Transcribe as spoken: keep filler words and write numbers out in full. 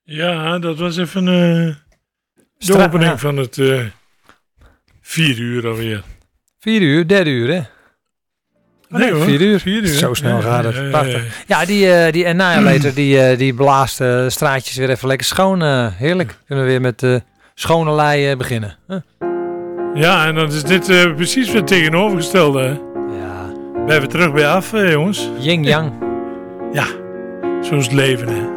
Ja, dat was even uh, de Stra- opening ja. van het uh, vier uur alweer. Vier uur, derde uur, hè? Oh, nee, hoor, vier uur. Vier uur. Zo snel ja, gaat het. ja, ja, Prachtig. ja. Ja, die, uh, die Annihilator, die, uh, die blaast uh, straatjes weer even lekker schoon. Uh, heerlijk. Kunnen we weer met uh, schone lei uh, beginnen. Huh? Ja, en dan is dit uh, precies weer tegenovergestelde. Hè? Ja. Ben we terug bij af, uh, jongens. Yin-yang. Ja, zo is het leven, hè.